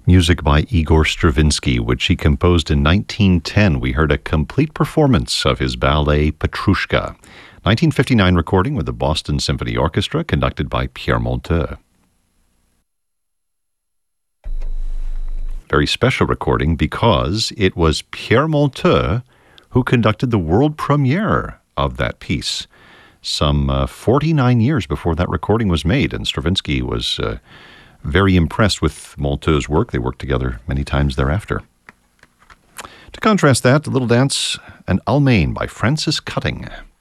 Music by Igor Stravinsky, which he composed in 1910. We heard a complete performance of his ballet Petrushka. 1959 recording with the Boston Symphony Orchestra, conducted by Pierre Monteux. Very special recording because it was Pierre Monteux who conducted the world premiere of that piece some 49 years before that recording was made, and Stravinsky was very impressed with Monteux's work. They worked together many times thereafter. To contrast that, a little dance, an Almain by Francis Cutting.